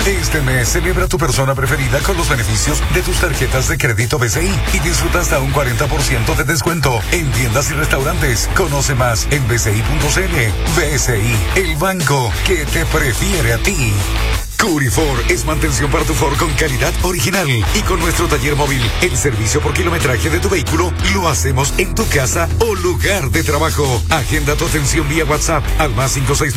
Este mes celebra tu persona preferida con los beneficios de tus tarjetas de crédito BCI y disfruta hasta un 40% de descuento en tiendas y restaurantes. Conoce más en bci.cl. BCI, el banco que te prefiere a ti. Curifor es mantención para tu Ford con calidad original. Y con nuestro taller móvil, el servicio por kilometraje de tu vehículo lo hacemos en tu casa o lugar de trabajo. Agenda tu atención vía WhatsApp al más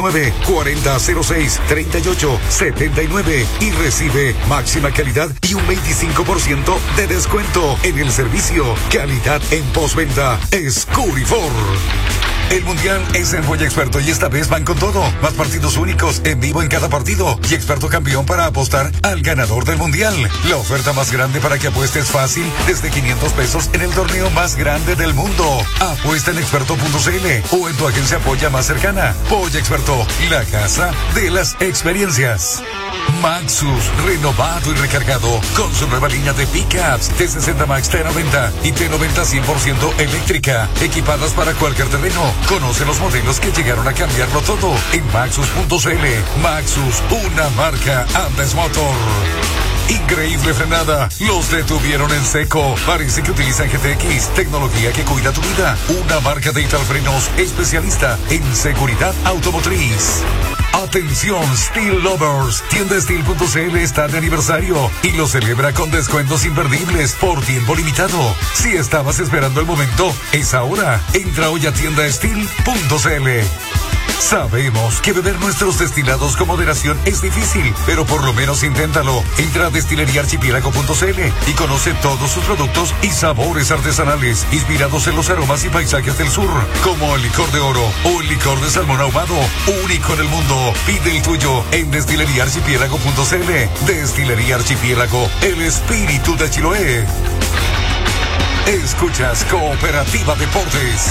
569-4006-3879 y recibe máxima calidad y un 25% de descuento en el servicio. Calidad en postventa es Curifor. El Mundial es en Joya Experto y esta vez van con todo. Más partidos únicos en vivo en cada partido y Experto campeón para apostar al ganador del Mundial. La oferta más grande para que apuestes fácil desde 500 pesos en el torneo más grande del mundo. Apuesta en experto.cl o en tu agencia Polla más cercana. Polla Experto, la casa de las experiencias. Maxus, renovado y recargado con su nueva línea de pickups T60 Max T90 y T90 100% eléctrica, equipadas para cualquier terreno. Conoce los modelos que llegaron a cambiarlo todo en Maxus.cl. Maxus, una marca Andes Motor. Increíble frenada, los detuvieron en seco. Parece que utilizan GTX, tecnología que cuida tu vida. Una marca de Italfrenos especialista en seguridad automotriz. Atención Steel Lovers, tienda Steel.cl está de aniversario y lo celebra con descuentos imperdibles por tiempo limitado. Si estabas esperando el momento, es ahora. Entra hoy a tienda Steel.cl. Sabemos que beber nuestros destilados con moderación es difícil, pero por lo menos inténtalo. Entra a destileriaarchipiélago.cl y conoce todos sus productos y sabores artesanales inspirados en los aromas y paisajes del sur, como el licor de oro o el licor de salmón ahumado, único en el mundo. Pide el tuyo en destileriaarchipiélago.cl. Destilería Archipiélago, el espíritu de Chiloé. Escuchas Cooperativa Deportes.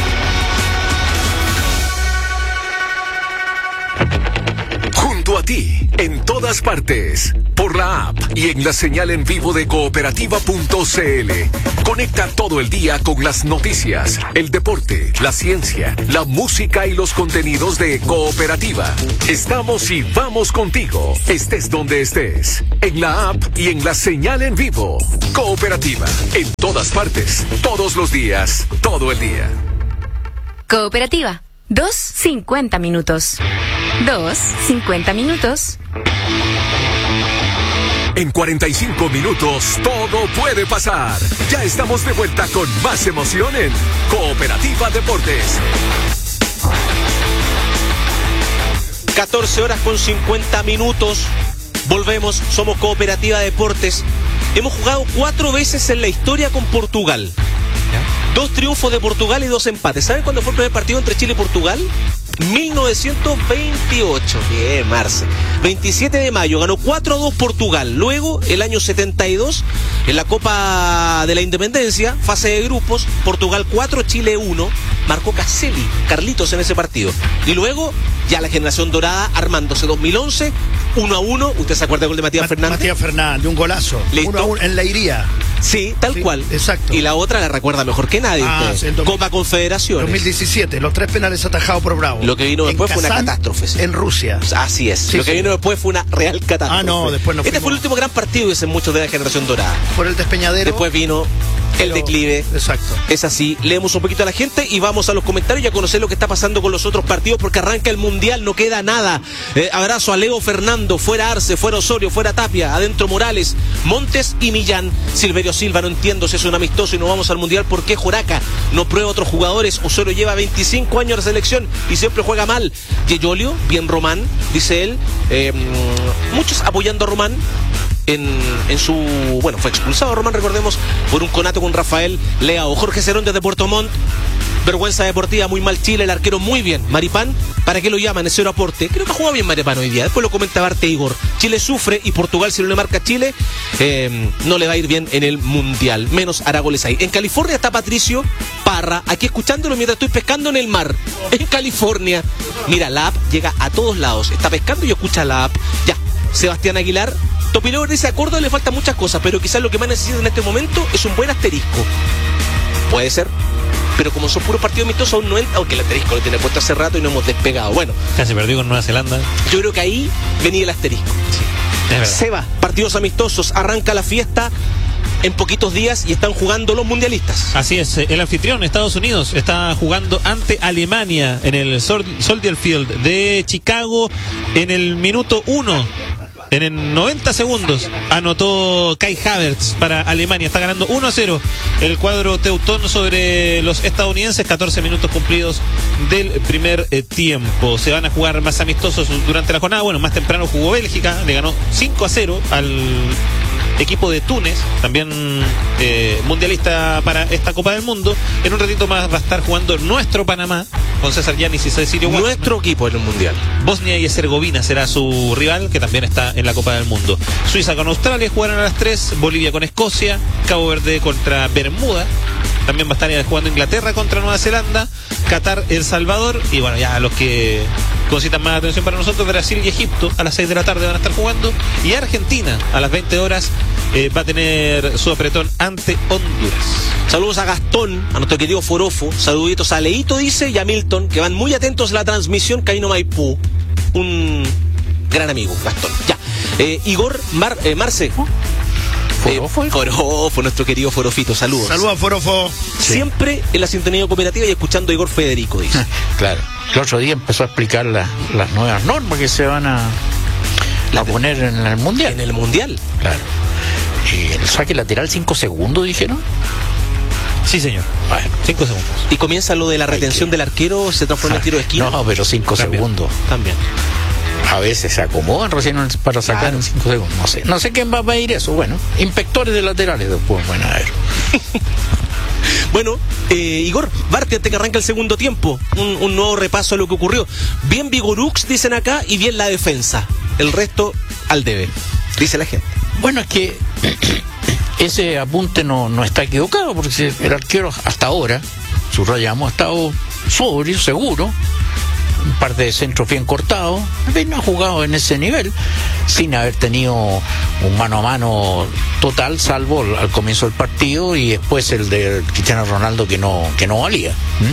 Junto a ti, en todas partes, por la app y en la señal en vivo de cooperativa.cl. Conecta todo el día con las noticias, el deporte, la ciencia, la música y los contenidos de Cooperativa. Estamos y vamos contigo, estés donde estés, en la app y en la señal en vivo. Cooperativa, en todas partes, todos los días, todo el día. Cooperativa, 2:50 minutos. 2:50 minutos. En 45 minutos todo puede pasar. Ya estamos de vuelta con más emoción en Cooperativa Deportes. 14 horas con 50 minutos. Volvemos, somos Cooperativa Deportes. Hemos jugado 4 veces en la historia con Portugal. 2 triunfos de Portugal y 2 empates. ¿Saben cuándo fue el primer partido entre Chile y Portugal? 1928. Bien, Marce. 27 de mayo, ganó 4-2 Portugal. Luego, el año 72, en la Copa de la Independencia, fase de grupos, Portugal 4, Chile 1. Marcó Caselli, Carlitos en ese partido. Y luego, ya la generación dorada armándose. 2011, 1-1. ¿Usted se acuerda del gol de Matías Fernández? Matías Fernández, un golazo. 1-1 en la Iría. Sí, tal cual. Exacto. Y la otra la recuerda mejor que nadie. Copa Confederaciones. 2017, los 3 penales atajados por Bravo. Lo que vino después fue una catástrofe. En Rusia. Así es. Sí, lo que vino después fue una real catástrofe. Ah, no, después no Este fue el último gran partido, dicen muchos, de la generación dorada. Por el despeñadero. Después vino el declive. Exacto. Es así. Leemos un poquito a la gente y vamos a los comentarios y a conocer lo que está pasando con los otros partidos, porque arranca el Mundial, no queda nada. Abrazo a Leo Fernando, fuera Arce, fuera Osorio, fuera Tapia, adentro Morales, Montes y Millán. Silverio Silva, no entiendo si es un amistoso y no vamos al Mundial, ¿por qué Joraca no prueba otros jugadores? Osorio lleva 25 años en la selección y siempre juega mal. Yeyolio, bien Román, dice él. Muchos apoyando a Román en su... Bueno, fue expulsado Román, recordemos, por un conato con Rafael Leao. Jorge Cerón desde Puerto Montt. Vergüenza deportiva, muy mal Chile, el arquero muy bien. Maripán, ¿para qué lo llaman? Es cero aporte. Creo que ha jugado bien Maripán hoy día. Después lo comenta Barte Igor. Chile sufre y Portugal, si no le marca a Chile, no le va a ir bien en el Mundial. Menos hará goles ahí. En California está Patricio Parra, aquí escuchándolo mientras estoy pescando en el mar. En California. Mira, la app llega a todos lados. Está pescando y escucha la app. Ya. Sebastián Aguilar. Topilover dice, a Córdoba le faltan muchas cosas, pero quizás lo que más necesita en este momento es un buen asterisco. Puede ser. Pero como son puros partidos amistosos, aún no entra, aunque el asterisco lo tiene puesto hace rato y no hemos despegado. Bueno. Casi perdió con Nueva Zelanda. Yo creo que ahí venía el asterisco. Sí. Seba, partidos amistosos, arranca la fiesta en poquitos días y están jugando los mundialistas. Así es, el anfitrión, Estados Unidos, está jugando ante Alemania en el Soldier Field de Chicago. En el minuto 1, en el 90 segundos, anotó Kai Havertz para Alemania. Está ganando 1-0 el cuadro teutón sobre los estadounidenses. 14 minutos cumplidos del primer tiempo. Se van a jugar más amistosos durante la jornada. Bueno, más temprano jugó Bélgica, le ganó 5-0 al equipo de Túnez, también mundialista para esta Copa del Mundo. En un ratito más va a estar jugando nuestro Panamá, con César Yanis y Cecilio Guardia. Nuestro equipo en el Mundial. Bosnia y Herzegovina será su rival, que también está en la Copa del Mundo. Suiza con Australia jugarán a las 3, Bolivia con Escocia, Cabo Verde contra Bermuda, también va a estar jugando Inglaterra contra Nueva Zelanda, Qatar, El Salvador, y bueno, ya los que concitan más atención para nosotros, Brasil y Egipto a las 6 de la tarde van a estar jugando, y Argentina a las 20 horas va a tener su apretón ante Honduras. Saludos a Gastón, a nuestro querido Forofo, saluditos a Leito, dice, y a Milton, que van muy atentos a la transmisión Caíno Maipú. Un gran amigo, Gastón. Ya. Igor, Marce. Forofo, nuestro querido Forofito, saludos. Saludos, Forofo. Siempre en la sintonía cooperativa y escuchando a Igor Federico, dice. Claro. El otro día empezó a explicar las nuevas normas que se van a poner en el Mundial. En el Mundial. Claro. Y el saque lateral 5 segundos, dijeron. Sí, señor. Bueno, 5 segundos. Y comienza lo de la retención del arquero, se transforma en tiro de esquina. No, pero 5 segundos. También. A veces se acomodan recién para sacar en 5 segundos. No sé quién va a ir eso. Bueno, inspectores de laterales después. Bueno, a ver. Bueno, Igor, Barty, antes que arranca el segundo tiempo, un nuevo repaso a lo que ocurrió. Bien Vigorux, dicen acá, y bien la defensa. El resto al debe, dice la gente. Bueno, es que ese apunte no está equivocado, porque el arquero hasta ahora, subrayamos, ha estado sobrio, seguro, un par de centros bien cortados, no ha jugado en ese nivel, sin haber tenido un mano a mano total, salvo al comienzo del partido y después el de Cristiano Ronaldo que no valía.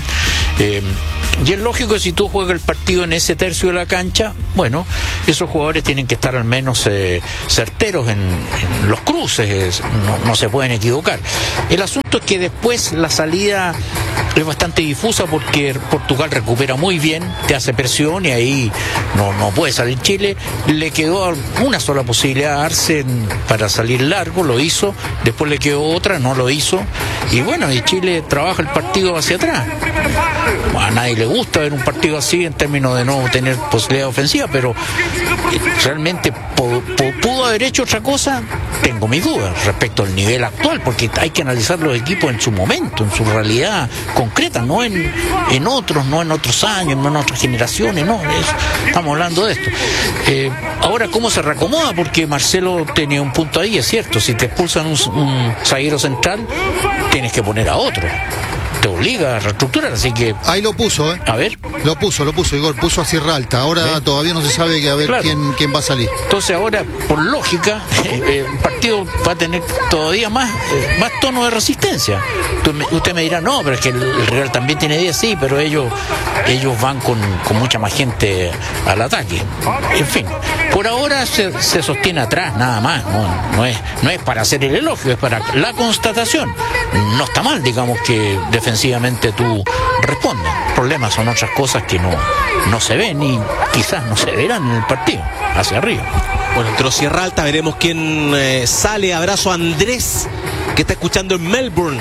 Y es lógico que si tú juegas el partido en ese tercio de la cancha, bueno, esos jugadores tienen que estar al menos certeros en los cruces, no se pueden equivocar. El asunto es que después la salida es bastante difusa, porque Portugal recupera muy bien, te hace presión y ahí no puede salir Chile. Le quedó una sola posibilidad a Arce para salir largo, lo hizo, después le quedó otra, no lo hizo, y bueno, y Chile trabaja el partido hacia atrás. A nadie le gusta ver un partido así en términos de no tener posibilidad ofensiva, pero realmente pudo haber hecho otra cosa. Tengo mis dudas respecto al nivel actual, porque hay que analizar los equipos en su momento, en su realidad concreta, no en otros, no en otros años, no en otras generaciones, no, estamos hablando de esto. Ahora, ¿cómo se reacomoda? Porque Marcelo tenía un punto ahí, es cierto, si te expulsan un zaguero central, tienes que poner a otro. Te obliga a reestructurar, así que... Ahí lo puso, A ver. Lo puso, Igor, puso a Sierra Alta. Ahora todavía no se sabe claro. quién va a salir. Entonces ahora, por lógica, el partido va a tener todavía más tono de resistencia. Usted me dirá, no, pero es que el Real también tiene 10, sí, pero ellos van con mucha más gente al ataque. En fin, por ahora se sostiene atrás, nada más. No es para hacer el elogio, es para la constatación. No está mal, digamos, que defensivamente tú respondas. Problemas son otras cosas que no se ven y quizás no se verán en el partido, hacia arriba. Bueno, entre los Sierra Alta veremos quién sale. Abrazo a Andrés, que está escuchando en Melbourne.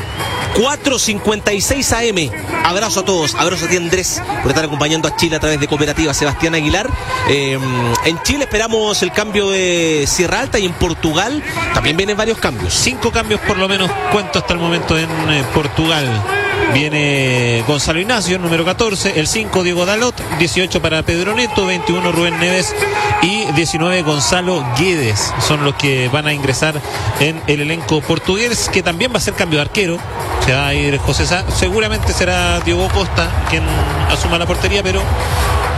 4:56 AM. Abrazo a todos. Abrazo a ti, Andrés, por estar acompañando a Chile a través de Cooperativa Sebastián Aguilar. En Chile esperamos el cambio de Sierra Alta, y en Portugal también vienen varios cambios. 5 cambios por lo menos cuento hasta el momento en Portugal. Viene Gonzalo Ignacio, número 14, el 5 Diego Dalot, 18 para Pedro Neto, 21 Rubén Neves y 19 Gonzalo Guedes. Son los que van a ingresar en el elenco portugués, que también va a ser cambio de arquero. Se va a ir José Sá, seguramente será Diego Costa quien asuma la portería, pero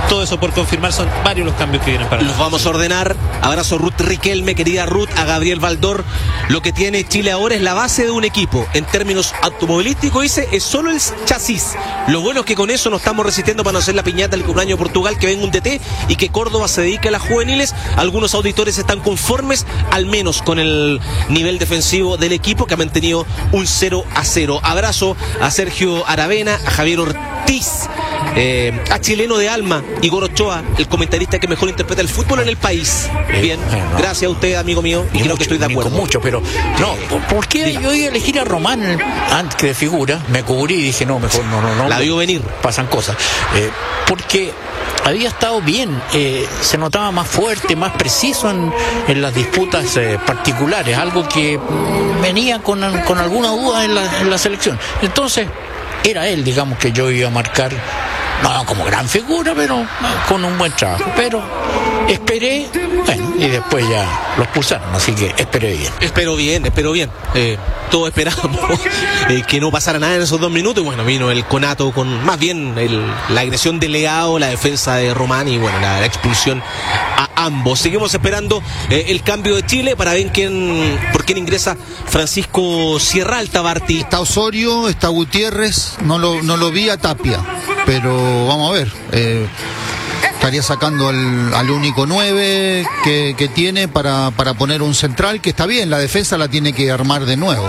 todo eso por confirmar, son varios los cambios que vienen para los vamos a ordenar. Abrazo Ruth Riquelme, querida Ruth, a Gabriel Baldor. Lo que tiene Chile ahora es la base de un equipo. En términos automovilísticos, dice, es solo el chasis. Lo bueno es que con eso nos estamos resistiendo para no hacer la piñata del cumpleaños de Portugal, que venga un DT y que Córdoba se dedique a las juveniles. Algunos auditores están conformes, al menos con el nivel defensivo del equipo, que ha mantenido un 0-0. Abrazo a Sergio Aravena, a Javier Ortiz, a Chileno de Alma, Igor Ochoa, el comentarista que mejor interpreta el fútbol en el país. Bien, gracias a usted, amigo mío, y creo que estoy de acuerdo. Mucho, pero no, ¿por qué yo iba a elegir a Román antes que de figura? Me cubrí y dije, no, mejor no. La vio venir. Pasan cosas. Porque había estado bien, se notaba más fuerte, más preciso en las disputas particulares, algo que venía con alguna duda en la selección. Entonces, era él, digamos, que yo iba a marcar, no como gran figura, pero con un buen trabajo. Pero esperé, bueno, y después ya los expulsaron, así que esperé bien. Espero bien. Todos esperamos que no pasara nada en esos 2 minutos. Y bueno, vino el conato con más bien la agresión de Leao, la defensa de Román y bueno, la expulsión a ambos. Seguimos esperando el cambio de Chile para ver por quién ingresa Francisco Sierralta, Barty. Está Osorio, está Gutiérrez, no lo vi a Tapia, pero vamos a ver. Estaría sacando al único 9 que tiene para poner un central, que está bien, la defensa la tiene que armar de nuevo.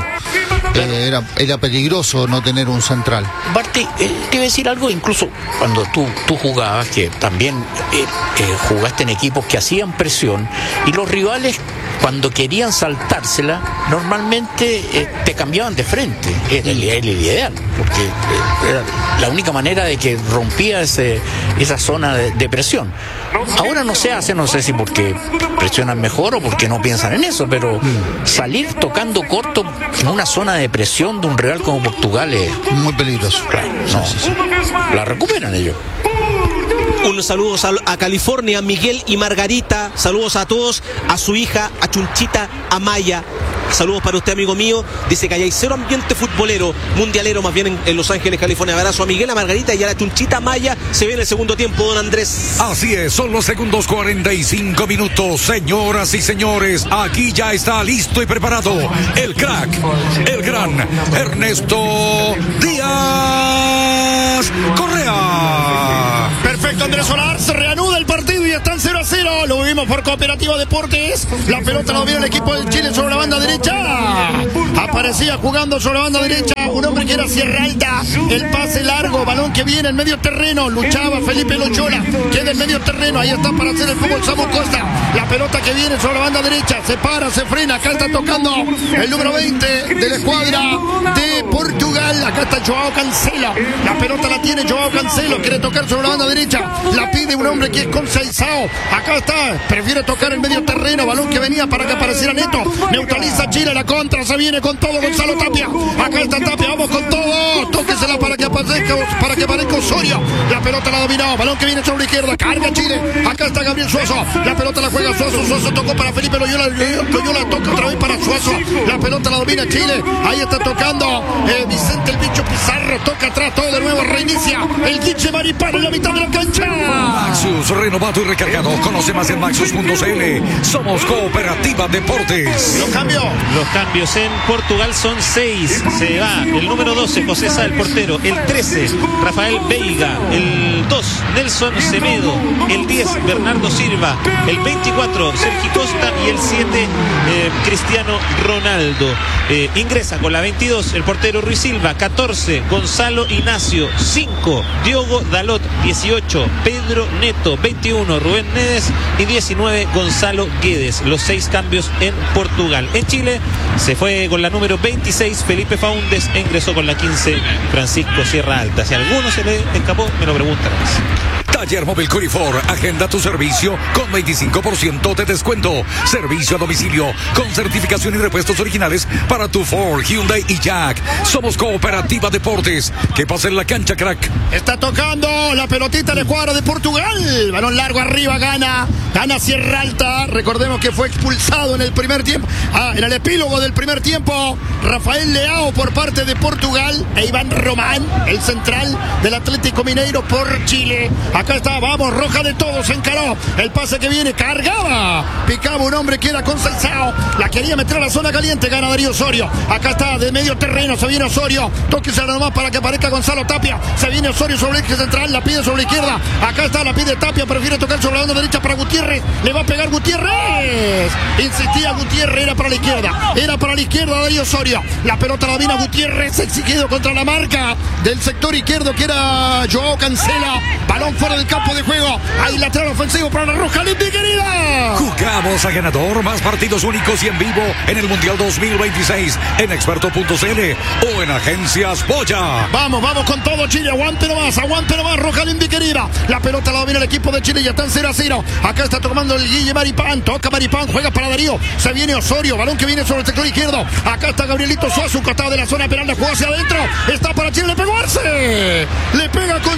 Era peligroso no tener un central. Barty, te iba a decir algo, incluso cuando tú jugabas, que también jugaste en equipos que hacían presión, y los rivales, cuando querían saltársela, normalmente te cambiaban de frente. Era el ideal, porque era la única manera de que rompía esa zona de presión. Ahora no se hace, no sé si porque presionan mejor o porque no piensan en eso, pero salir tocando corto en una zona de presión de un rival como Portugal es muy peligroso. Claro, no, la recuperan ellos. Unos saludos a California, Miguel y Margarita. Saludos a todos, a su hija, a Chunchita Amaya. Saludos para usted, amigo mío. Dice que hay cero ambiente futbolero, mundialero más bien en Los Ángeles, California. Abrazo a Miguel, a Margarita y a la Chunchita Amaya. Se viene el segundo tiempo, don Andrés. Así es, son los segundos 45 minutos. Señoras y señores, aquí ya está listo y preparado el crack, el gran Ernesto Díaz Correa. Perfecto, Andrés Solar, se reanuda el partido y están 0-0. Lo vivimos por Cooperativa Deportes. La pelota la domina el equipo de Chile sobre la banda derecha. Aparecía jugando sobre la banda derecha un hombre que era Sierralta. El pase largo, balón que viene en medio terreno. Luchaba Felipe Loyola, queda en medio terreno. Ahí está para hacer el fútbol Samu Costa. La pelota que viene sobre la banda derecha. Se para, se frena. Acá está tocando el número 20 de la escuadra de Portugal. Acá está Joao Cancelo. La pelota la tiene Joao Cancelo. Quiere tocar sobre la banda derecha. La pide un hombre que es Conceizao. Acá está. Prefiere tocar en medio terreno. Balón que venía para que apareciera Neto. Neutraliza Chile. La contra se viene con todo Gonzalo Tapia. Acá está Tapia. Vamos con todo. Tóquesela para que aparezca Osorio. La pelota la dominó. Balón que viene sobre la izquierda. Carga Chile. Acá está Gabriel Suazo. La pelota la juega Suazo. Suazo tocó para Felipe Loyola. Loyola toca otra vez para Suazo. La pelota la domina Chile. Ahí está tocando Vicente el Bicho Pizarro. Toca atrás todo de nuevo. Reinicia el Guiche Maripano en la mitad de la cancha. Maxus, renovado y recargado. Conoce más en Maxus.cl. Somos Cooperativa Deportes. Los cambios en Portugal son 6. Se va el número 12, José Sá, el portero. El 13, Rafael Veiga. El 2, Nelson Semedo. El 10, Bernardo Silva. El 24, Sergi Costa. Y el 7, Cristiano Ronaldo. Ingresa con la 22 el portero Ruiz Silva. 14, Gonzalo Ignacio. 5, Diogo Dalot. 18, Pedro Neto. 21, Rubén Neves. Y 19, Gonzalo Guedes. Los 6 cambios en Portugal. En Chile se fue con la número 26 Felipe Faúndez, e ingresó con la 15 Francisco Sierralta. Si a alguno se le escapó, me lo preguntan. Taller Móvil Curifor, agenda tu servicio con 25% de descuento. Servicio a domicilio con certificación y repuestos originales para tu Ford, Hyundai y Jack. Somos Cooperativa Deportes. Que pase en la cancha, crack. Está tocando la pelotita de Juan. escuadra de Portugal. Balón largo arriba, gana Sierra Alta. Recordemos que fue expulsado en el primer tiempo. En el epílogo del primer tiempo, Rafael Leao por parte de Portugal e Iván Román, el central del Atlético Mineiro por Chile. Acá está, vamos, roja de todos, encaró. El pase que viene, cargaba. Picaba un hombre, queda con Salzao. La quería meter a la zona caliente, gana Darío Osorio. Acá está, de medio terreno, se viene Osorio. Tóquese nomás para que aparezca Gonzalo Tapia. Se viene Osorio sobre el eje central, la pide sobre la izquierda. Acá está, la pide Tapia, prefiere tocar sobre la banda derecha para Gutiérrez. Le va a pegar Gutiérrez. Insistía Gutiérrez, era para la izquierda Darío Osorio. La pelota la vino Gutiérrez, exigido contra la marca del sector izquierdo que era Joao Cancela. Balón fuera del campo de juego. Hay lateral ofensivo para la Roja Lindy, querida. Jugamos a ganador, más partidos únicos y en vivo en el Mundial 2026 en experto.cl o en Agencias Boya. Vamos con todo Chile, aguante nomás, Roja Lindy, querida. La pelota la domina el equipo de Chile, ya están 0-0. Acá está tomando el Guille Maripán, toca Maripán, juega para Darío. Se viene Osorio, balón que viene sobre el sector izquierdo. Acá está Gabrielito Suazo, un costado de la zona penal, de juego hacia adentro. Está para Chile, le pegó Arce. Le pega con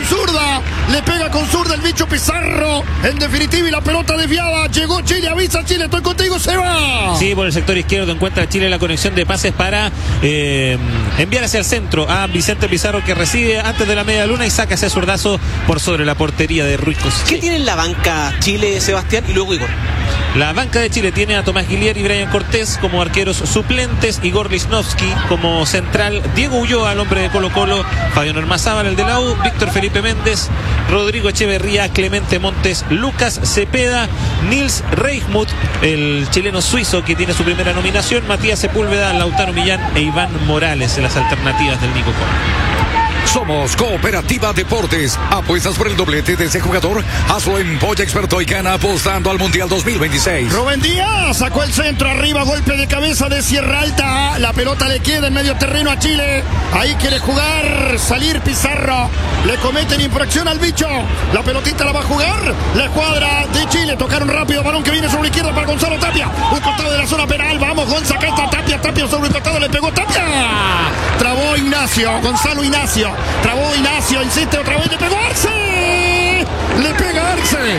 zurda el bicho Pizarro. En definitiva, y la pelota desviada. Llegó Chile, avisa Chile, estoy contigo, se va. Sí, por el sector izquierdo encuentra Chile la conexión de pases para enviar hacia el centro a Vicente Pizarro, que recibe antes de la media luna y saca ese zurdazo por sobre la portería de Ruiz Cos. ¿Qué tiene en la banca Chile, Sebastián? Y luego Igor. La banca de Chile tiene a Tomás Guilier y Brian Cortés como arqueros suplentes, Igor Lichnowsky como central, Diego Ulloa, el hombre de Colo Colo, Fabián Ormazábal, el de la U, Víctor Felipe Méndez, Rodrigo Echeverría, Clemente Montes, Lucas Cepeda, Nils Reichmuth, el chileno suizo que tiene su primera nominación, Matías Sepúlveda, Lautaro Millán e Iván Morales en las alternativas del Nico Colo. Somos Cooperativa Deportes. Apuestas por el doblete de ese jugador. Hazlo en Polla Experto y gana apostando al Mundial 2026. Rubén Díaz sacó el centro arriba, golpe de cabeza de Sierra Alta. La pelota le queda en medio terreno a Chile. Ahí quiere jugar, salir Pizarro. Le cometen infracción al bicho. La pelotita la va a jugar la escuadra de Chile. Tocaron rápido, balón que viene sobre la izquierda para Gonzalo Tapia. Un costado de la zona penal. Vamos, Gonza, acá está Tapia sobre el costado, le pegó Tapia. Trabó Gonzalo Ignacio. Trabó Ignacio, insiste otra vez, le pegó Arce. Le pega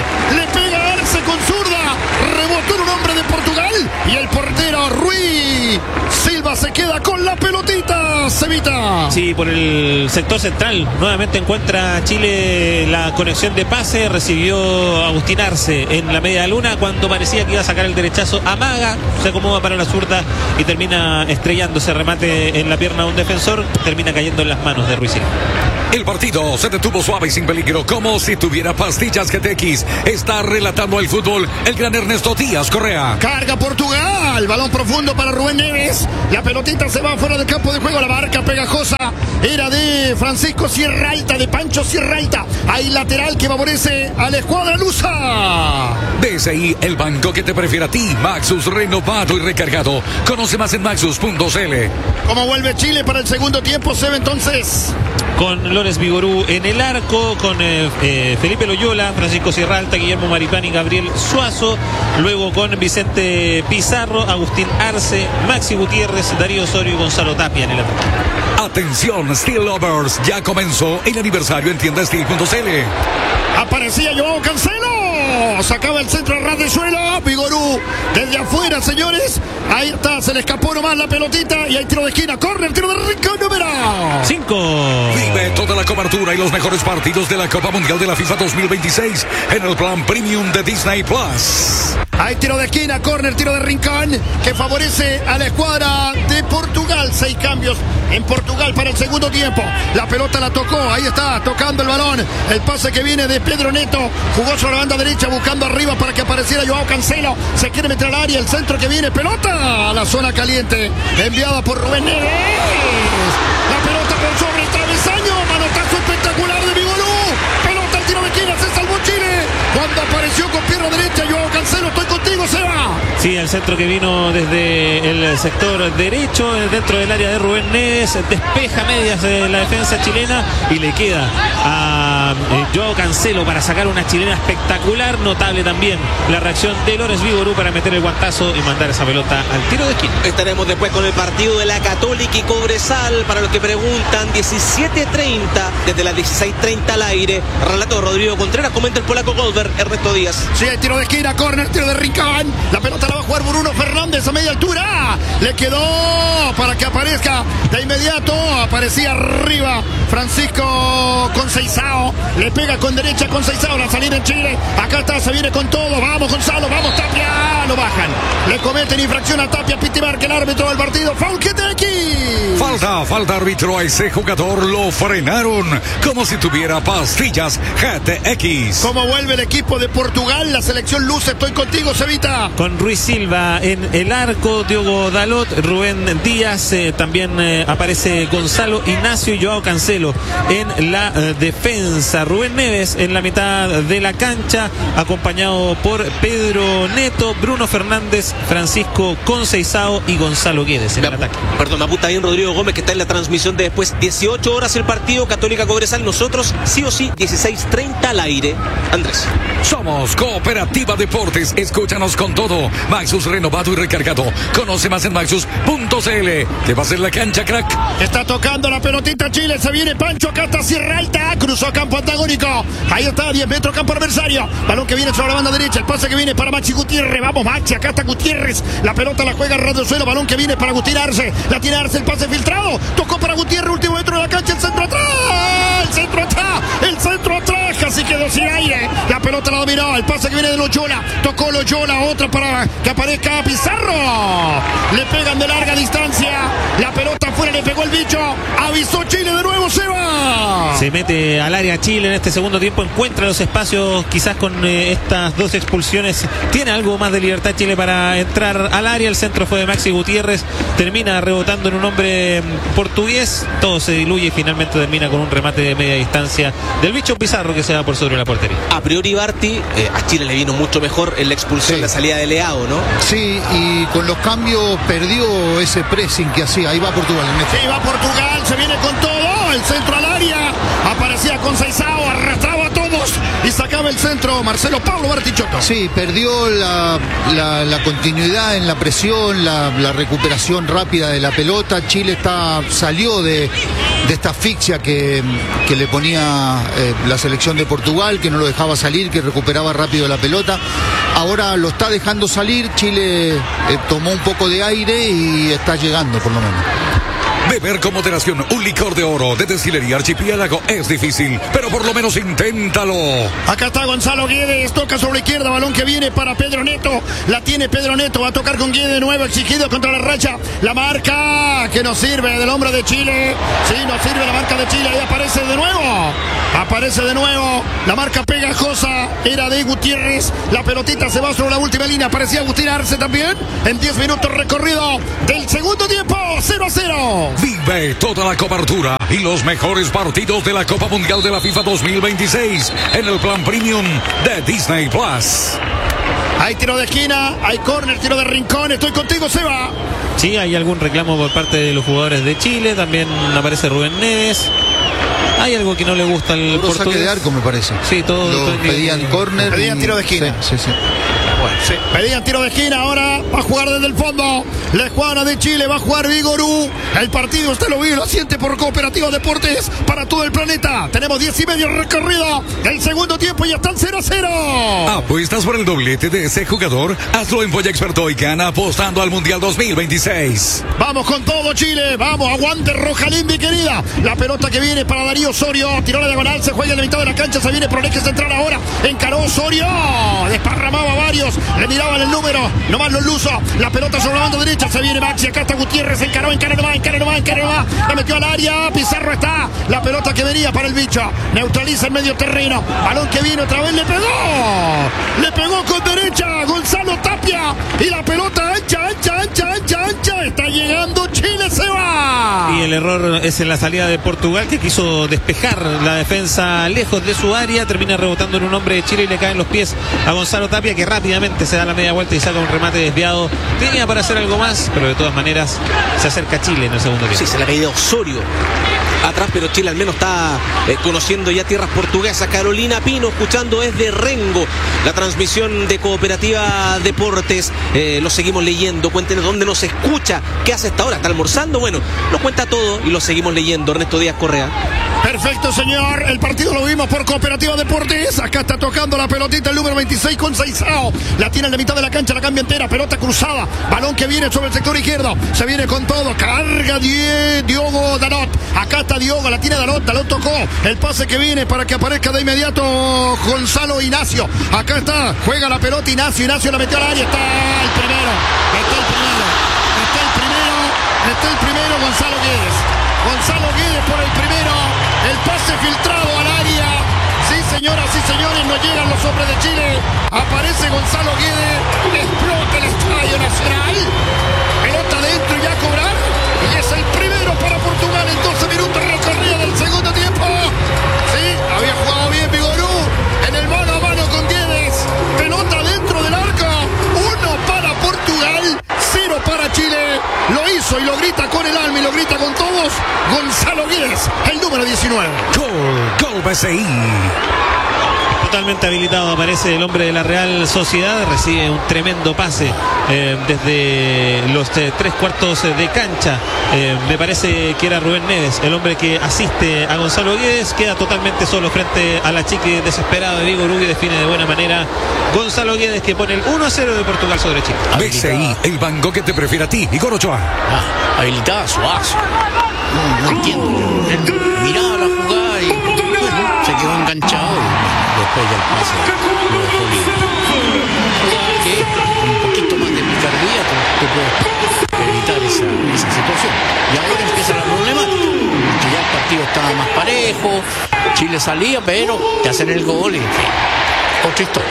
Arce con zurda. Rebotó en un hombre de Portugal. Y el portero Rui Silva se queda con la pelotita, Cevita. Sí, por el sector central nuevamente encuentra Chile la conexión de pase. Recibió Agustín Arce en la media luna cuando parecía que iba a sacar el derechazo. Amaga, se acomoda para la zurda y termina estrellándose, remate en la pierna de un defensor, termina cayendo en las manos de Ruiz Silva. El partido se detuvo suave y sin peligro, como si tuviera pastillas GTX. Está relatando el fútbol el gran Ernesto Díaz Correa. Carga Portugal, balón profundo para Rubén Neves. La pelotita se va fuera del campo de juego, la marca pegajosa era de Francisco Sierra Alta, de Pancho Sierra Alta. Hay lateral que favorece a la escuadra lusa. DSI, el banco que te prefiere a ti. Maxus, renovado y recargado. Conoce más en maxus.cl. ¿Cómo vuelve Chile para el segundo tiempo? Se ve entonces con Lorenz Vigorú en el arco, con Felipe Loyola, Francisco Sierra Alta, Guillermo Maripán y Gabriel Suazo. Luego con Vicente Pizarro, Agustín Arce, Maxi Gutiérrez, Darío Osorio y Gonzalo Tapia en el ataque. Atención, Steel Lovers, ya comenzó el aniversario en tienda Steel.cl. Aparecía Joao Cancelo, sacaba el centro a ras de suelo, Vigorú desde afuera, señores. Ahí está, se le escapó nomás la pelotita y hay tiro de esquina, córner, tiro de rincón número 5. Vive toda la cobertura y los mejores partidos de la Copa Mundial de la FIFA 2026 en el plan Premium de Disney Plus. Hay tiro de esquina, córner, tiro de rincón que favorece a la escuadra de Portugal. 6 cambios en Portugal para el segundo tiempo. La pelota la tocó, ahí está, tocando el balón. El pase que viene de Pedro Neto, jugó sobre la banda derecha buscando arriba para que apareciera Joao Cancelo. Se quiere meter al área, el centro que viene, pelota a la zona caliente, enviada por Rubén Neves. La pelota por sobre el travesaño, manotazo espectacular de Vigorú. Pelota al tiro de esquina, se salvó Chile cuando apareció con pierna derecha Joao Cancelo. Estoy contigo, Seba. Sí, el centro que vino desde el sector derecho, dentro del área de Rubén Neves, despeja medias la defensa chilena y le queda a Joao Cancelo para sacar una chilena espectacular. Notable también la reacción de Lorenz Vigorú para meter el guantazo y mandar esa pelota al tiro de esquina. Estaremos después con el partido de la Católica y Cobresal. Para los que preguntan, 17:30, desde las 16:30 al aire. Relato Rodrigo Contreras, comenta el polaco Goldberg, Ernesto Díaz. Sí, hay tiro de esquina, córner, tiro de Rincón. La pelota la va a jugar Bruno Fernández a media altura. Le quedó para que aparezca de inmediato. Aparecía arriba Francisco Conceição. Le pega con derecha Conceição. La salida en Chile. Acá está, se viene con todo. Vamos Gonzalo, vamos Tapia. Lo bajan. Le cometen infracción a Tapia. Pitimarca, el árbitro del partido. Foul GTX. Falta árbitro a ese jugador. Lo frenaron como si tuviera pastillas GTX. ¿Cómo vuelve el equipo de Portugal? La selección luce. Estoy contigo, Cevita. Con Ruiz Silva en el arco, Diogo Dalot, Rubén Díaz, también aparece Gonzalo Ignacio y Joao Cancelo en la defensa. Rubén Neves en la mitad de la cancha, acompañado por Pedro Neto, Bruno Fernández, Francisco Conceição y Gonzalo Guedes en el ataque. Perdón, me apunta bien Rodrigo Gómez, que está en la transmisión de después 18 horas el partido Católica Cobresal. Nosotros sí o sí 16:30 al aire. Andrés. Somos Cooperativa Deportes. Escúchanos con todo. Maxus renovado y recargado. Conoce más en maxus.cl. ¿Qué va a ser la cancha, crack? Está tocando la pelotita Chile. Se viene Pancho. Acá está Sierra Alta. Cruzó campo antagónico. Ahí está, 10 metros campo adversario. Balón que viene sobre la banda derecha. El pase que viene para Maxi Gutiérrez. Vamos, Maxi. Acá está Gutiérrez. La pelota la juega Radio Suelo. Balón que viene para Agustín Arce. La tiene Arce. El pase filtrado. Tocó para Gutiérrez. Último metro de la cancha. El centro atrás. El centro atrás. El centro atrás. Casi quedó sin aire. La pelota la dominó. El pase que viene de Loyola. Tocó Loyola. Otra para que aparezca Pizarro. Le pegan de larga distancia. La pelota afuera, le pegó el bicho. Avisó Chile de nuevo, Seba. Se mete al área Chile en este segundo tiempo. Encuentra los espacios, quizás con estas dos expulsiones. Tiene algo más de libertad Chile para entrar al área. El centro fue de Maxi Gutiérrez. Termina rebotando en un hombre portugués. Todo se diluye y finalmente termina con un remate de media distancia del bicho Pizarro, que se va por sobre la portería. A priori, Barty, a Chile le vino mucho mejor en la expulsión, la salida de Leao, ¿no? Sí, y con los cambios perdió ese pressing que hacía. Ahí va Portugal. Sí, va Portugal, se viene con todo. El centro al área. Aparecía Conceição, arrastraba a todos y sacaba el centro Marcelo Pablo Bartichotto. Sí, perdió la continuidad en la presión, la recuperación rápida de la pelota. Chile salió de esta asfixia que le ponía la selección de Portugal, que no lo dejaba salir, que recuperaba rápido la pelota. Ahora lo está dejando salir. Chile tomó un poco de aire y está llegando por lo menos. Beber con moderación un licor de oro de Destilería Archipiélago es difícil, pero por lo menos inténtalo. Acá está Gonzalo Guedes, toca sobre la izquierda, balón que viene para Pedro Neto. La tiene Pedro Neto, va a tocar con Guedes de nuevo, exigido contra la racha. La marca que nos sirve del hombre de Chile. Sí, nos sirve la marca de Chile. Ahí aparece de nuevo. Aparece de nuevo. La marca pegajosa era de Gutiérrez. La pelotita se va sobre la última línea. Aparecía Agustín Arce también. En 10 minutos recorrido del segundo tiempo. 0-0. Vive toda la cobertura y los mejores partidos de la Copa Mundial de la FIFA 2026 en el plan premium de Disney Plus. Hay tiro de esquina, hay córner, tiro de rincón. Estoy contigo, Seba. Sí, hay algún reclamo por parte de los jugadores de Chile. También aparece Rubén Neves. Hay algo que no le gusta al portugués. Saque de arco, me parece. Sí, todo pedían córner. Pedían tiro de esquina. Sí. Bueno, sí. Pedían tiro de esquina, ahora va a jugar desde el fondo. La escuadra de Chile va a jugar Vigorú. El partido usted lo vive, lo siente por Cooperativa Deportes para todo el planeta. Tenemos 10 y medio recorrido del segundo tiempo y están 0-0. ¿Apuestas por el doblete de ese jugador? Hazlo en Polla Experto y gana apostando al Mundial 2026. Vamos con todo Chile, vamos, aguante Rojalín, querida. La pelota que viene para Darío Osorio, tiró la diagonal, se juega en la mitad de la cancha, se viene por el eje central ahora. Encaró Osorio, desparramaba varios, le miraban el número, nomás los luso. La pelota sobre la banda derecha, se viene Maxi, acá está Gutiérrez, encaró nomás. La metió al área, Pizarro está. La pelota que venía para el bicho, neutraliza el medio terreno. Balón que viene otra vez, le pegó con derecha Gonzalo Tapia. Y la pelota ancha. Está llegando Chile, se va. Y el error es en la salida de Portugal, que quiso despejar la defensa lejos de su área, termina rebotando en un hombre de Chile y le caen los pies a Gonzalo Tapia, que rápidamente se da la media vuelta y saca un remate desviado. Tenía para hacer algo más, pero de todas maneras se acerca Chile en el segundo tiempo. Sí, se la pide Osorio atrás, pero Chile al menos está conociendo ya tierras portuguesas. Carolina Pino escuchando desde Rengo la transmisión de Cooperativa Deportes. Lo seguimos leyendo. Cuéntenos dónde nos escucha, qué hace esta hora, está almorzando. Bueno, lo cuenta todo y lo seguimos leyendo. Ernesto Díaz Correa. Perfecto, señor. El partido lo vimos por Cooperativa Deportes. Acá está tocando la pelotita el número 26 con Seisao. La tiene en la mitad de la cancha, la cambia entera. Pelota cruzada. Balón que viene sobre el sector izquierdo. Se viene con todo. Carga Diogo Dalot. Acá está Diogo, la tiene Dalot. Dalot tocó. El pase que viene para que aparezca de inmediato Gonzalo Ignacio. Acá está. Juega la pelota Ignacio. Ignacio la metió al área. Está el primero. Está el primero Gonzalo Guedes. Gonzalo Guedes por el primero. El pase filtrado al área. Sí, señoras y señores, no llegan los hombres de Chile. Aparece Gonzalo Guedes. Explota el Estadio Nacional. Pelota dentro y ya a cobrar. Y es el primero para Portugal en 12 minutos recorrido del segundo tiempo. Sí, había jugado bien Vigorú. En el mano a mano con Guedes. Pelota dentro del arco. 1 para Portugal. 0 para Chile. Lo hizo y lo grita con el alma y lo grita con todos. Gonzalo Guedes, el número 19. Gol BCI. Totalmente habilitado aparece el hombre de la Real Sociedad, recibe un tremendo pase desde los 3/4 de cancha. Me parece que era Rubén Neves, el hombre que asiste a Gonzalo Guedes, queda totalmente solo frente a la chique desesperada de Vigo Uruguay, define de buena manera Gonzalo Guedes, que pone el 1-0 de Portugal sobre Chile. BCI, el banco que te prefiere a ti. Igor Ochoa. Habilitada Suazo. No entiendo. Miraba la jugada y bueno, se quedó enganchado y después ya el pase lo dejó libre. Jugada que con un poquito más de picardía tú puedes evitar esa situación. Y ahora empieza la problemática, porque ya el partido estaba más parejo, Chile salía, pero te hacen el gol y en fin, otra historia.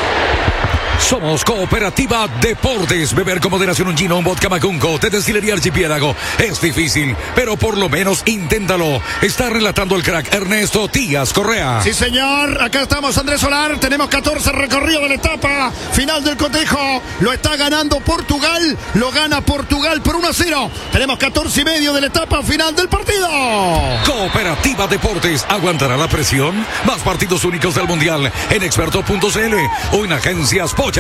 Somos Cooperativa Deportes. Beber con moderación un gino, un vodka Macunco, de Destilería Archipiélago. Es difícil, pero por lo menos inténtalo. Está relatando el crack Ernesto Díaz Correa. Sí, señor. Acá estamos, Andrés Solar. Tenemos 14 recorridos de la etapa final del cotejo. Lo está ganando Portugal. Lo gana Portugal por 1-0. Tenemos 14 y medio de la etapa final del partido. Cooperativa Deportes. ¿Aguantará la presión? Más partidos únicos del Mundial en experto.cl o en agencias Pocha.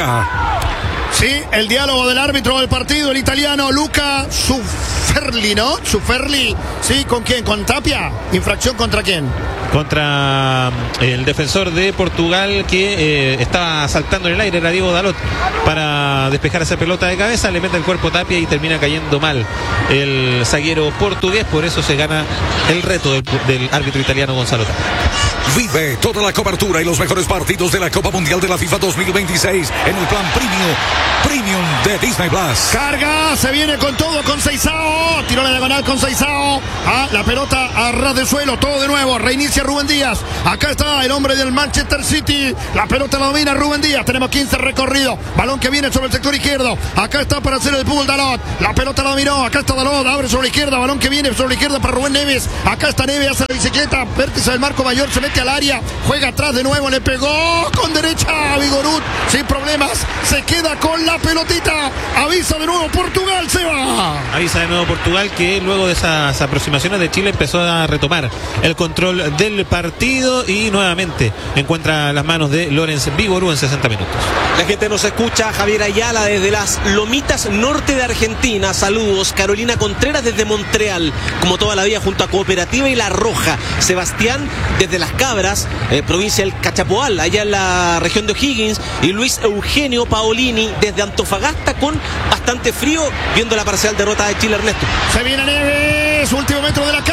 Sí, el diálogo del árbitro del partido, el italiano Luca Zuferli, ¿no? Zuferli, sí, ¿con quién? ¿Con Tapia? ¿Infracción contra quién? Contra el defensor de Portugal que estaba saltando en el aire, era Diego Dalot, para despejar esa pelota de cabeza, le mete el cuerpo Tapia y termina cayendo mal el zaguero portugués, por eso se gana el reto del árbitro italiano Gonzalo Tapia. Vive toda la cobertura y los mejores partidos de la Copa Mundial de la FIFA 2026 en el plan Premium de Disney Plus. Carga, se viene con todo con Seisao. Tiró la diagonal con Seisao. La pelota a ras de suelo, todo de nuevo. Reinicia Rubén Díaz. Acá está el hombre del Manchester City. La pelota la domina Rubén Díaz. Tenemos 15 recorridos. Balón que viene sobre el sector izquierdo. Acá está para hacer el fútbol Dalot. La pelota la dominó. Acá está Dalot. Abre sobre la izquierda. Balón que viene sobre la izquierda para Rubén Neves. Acá está Neves. Hace la bicicleta. Vértice del marco mayor. Se mete al área. Juega atrás de nuevo. Le pegó con derecha a Vigorut. Sin problemas. Se queda con la pelotita. Avisa de nuevo Portugal. Se va. Avisa de nuevo Portugal, que luego de esas aproximaciones de Chile empezó a retomar el control del partido y nuevamente encuentra las manos de Lorenz Vigorú en 60 minutos. La gente nos escucha. Javier Ayala desde las Lomitas Norte de Argentina. Saludos. Carolina Contreras desde Montreal, como toda la vida junto a Cooperativa y La Roja. Sebastián desde Las Cabras, provincia del Cachapoal, allá en la región de O'Higgins. Y Luis Eugenio Paolini desde Antofagasta, con bastante frío, viendo la parcial derrota de Chile. Ernesto. Se viene Neves, último metro de la cancha.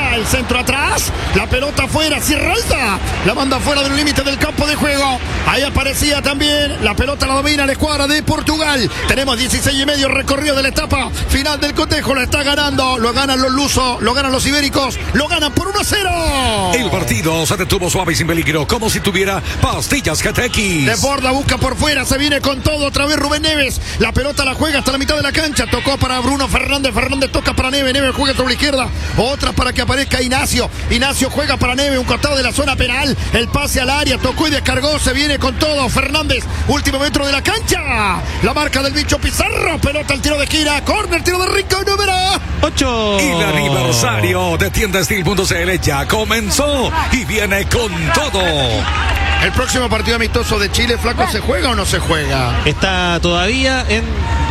derecha, el centro atrás, la pelota afuera, Sierra Alta, la manda fuera del límite del campo de juego. Ahí aparecía también, la pelota la domina la escuadra de Portugal. Tenemos 16,5 recorrido de la etapa final del cotejo, lo está ganando, lo ganan los lusos, lo ganan los ibéricos, lo ganan por 1-0. El partido se detuvo suave y sin peligro, como si tuviera pastillas GTX. Desborda, busca por fuera, se viene con todo otra vez Rubén Neves. La pelota la juega hasta la mitad de la cancha. Tocó para Bruno Fernández. Fernández toca para Neves. Neves juega sobre la izquierda. Otra para que aparezca Ignacio. Ignacio juega para Neves, un costado de la zona penal. El pase al área, tocó y descargó. Se viene con todo Fernández. Último metro de la cancha. La marca del bicho Pizarro. Pelota al tiro de esquina. Córner, tiro de Rico, número 8. Y el aniversario de tiendastil.cl ya comenzó y viene con todo. El próximo partido amistoso de Chile, Flaco, ¿se juega o no se juega? Está todavía en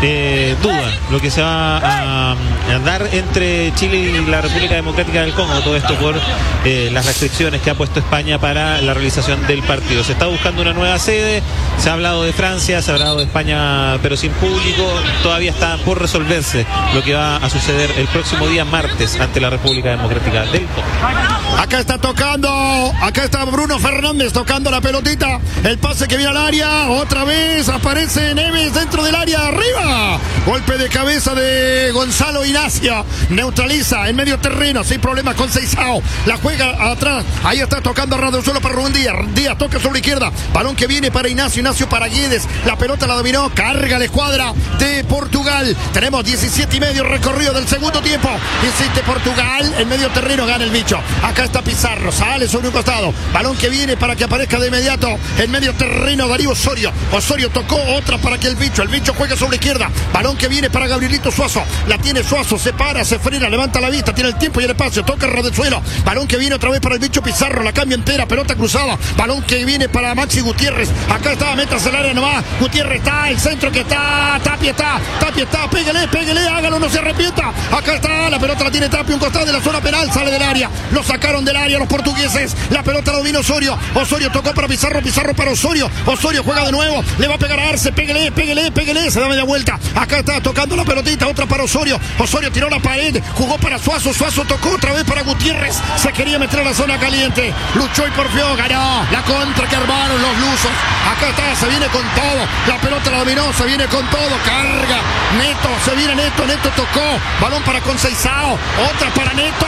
duda lo que se va a dar entre Chile y la República Democrática del Congo. Todo esto por las restricciones que ha puesto España para la realización del partido. Se está buscando una nueva sede. Se ha hablado de Francia, se ha hablado de España, pero sin público. Todavía está por resolverse lo que va a suceder el próximo día martes ante la República Democrática del Congo. Acá está tocando, acá está Bruno Fernández tocando la pelotita, el pase que viene al área, otra vez aparece Neves dentro del área, arriba, golpe de cabeza de Gonzalo Ignacio, neutraliza en medio terreno, sin problemas con Seisao, la juega atrás, ahí está tocando a ras del suelo para Rubén Díaz, Díaz toca sobre la izquierda, balón que viene para Ignacio, Ignacio para Guedes, la pelota la dominó, carga la escuadra de Portugal, tenemos 17,5 recorrido del segundo tiempo, insiste Portugal, en medio terreno gana el bicho, acá está Pizarro, sale sobre un costado, balón que viene para que aparezca de inmediato en medio terreno Darío Osorio. Osorio tocó otra para que el bicho juegue sobre la izquierda, balón que viene para Gabrielito Suazo, la tiene Suazo, se para, se frena, levanta la vista, tiene el tiempo y el espacio, toca el ras del suelo, balón que viene otra vez para el bicho Pizarro, la cambia entera, pelota cruzada, balón que viene para Maxi Gutiérrez, acá está, metas el área nomás, Gutiérrez está, el centro que está, Tapia está, pégale, hágalo, no se arrepienta, acá está, la pelota la tiene Tapia, un costado de la zona penal, sale del área, lo sacaron del área los portugueses, la pelota la domina Osorio, Osorio tocó para Pizarro, Pizarro para Osorio, Osorio juega de nuevo, le va a pegar a Arce, pégale, se da media vuelta, acá está tocando la pelotita, otra para Osorio, Osorio tiró la pared, jugó para Suazo, Suazo tocó otra vez para Gutiérrez, se quería meter a la zona caliente, luchó y porfió, ganó, la contra que armaron los lusos, acá está, se viene con todo, la pelota la dominó, se viene con todo, carga, Neto, se viene Neto tocó, balón para Conceizao, otra para Neto,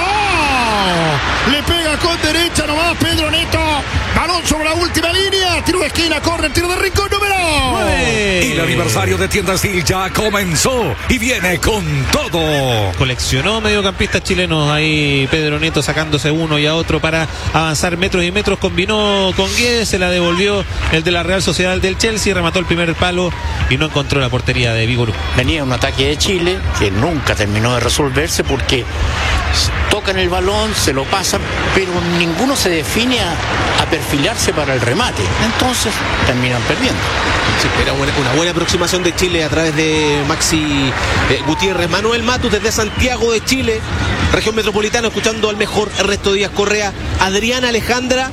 le pega con derecha nomás Pedro Neto, balón sobre la última línea, tiro de esquina, corre, tiro de rincón, número 9. Y el aniversario de Tiendas Steel ya comenzó y viene con todo. Coleccionó mediocampistas chilenos ahí Pedro Neto, sacándose uno y a otro para avanzar metros y metros, combinó con Guedes, se la devolvió el de la Real Sociedad del Chelsea, remató el primer palo y no encontró la portería de Vigorú. Venía un ataque de Chile que nunca terminó de resolverse porque tocan el balón, se lo pasan, pero ninguno se define a perfilarse para el remate. Entonces terminan perdiendo. Sí, era una buena aproximación de Chile a través de Maxi Gutiérrez. Manuel Matus desde Santiago de Chile, región metropolitana, escuchando al mejor Ernesto Díaz Correa. Adriana Alejandra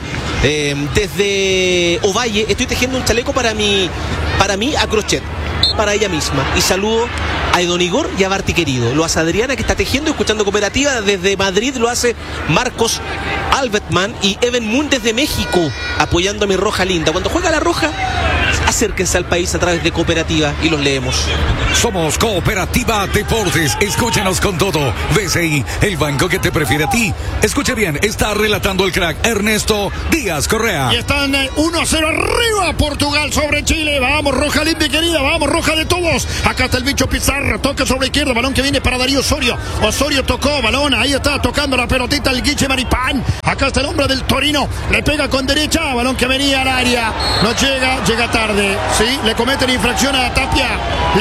desde Ovalle, estoy tejiendo un chaleco para mí a crochet, para ella misma, y saludo a Don Igor y a Barty querido. Lo hace Adriana, que está tejiendo, escuchando Cooperativa. Desde Madrid lo hace Marcos Albertman y Evan Moon desde México, apoyando a mi Roja linda. Cuando juega la Roja, acérquense al país a través de Cooperativa y los leemos. Somos Cooperativa Deportes, escúchenos con todo. BCI, el banco que te prefiere a ti. Escuche bien, está relatando el crack Ernesto Díaz Correa. Y están 1-0 arriba Portugal sobre Chile. Vamos, Roja linda y querida, vamos, Roja de todos. Acá está el bicho Pizarro, toca sobre la izquierda, balón que viene para Darío Osorio. Osorio tocó, balón, ahí está tocando la pelotita el Guiche Maripán. Acá está el hombre del Torino, le pega con derecha, balón que venía al área. No llega tarde, ¿sí? Le cometen infracción a Tapia,